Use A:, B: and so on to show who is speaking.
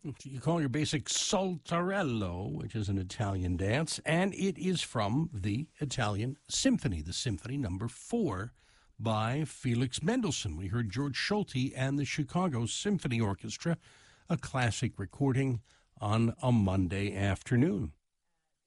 A: You call your basic Saltarello, which is an Italian dance, and it is from the Italian Symphony, the Symphony Number 4 by Felix Mendelssohn. We heard George Solti and the Chicago Symphony Orchestra, a classic recording on a Monday afternoon.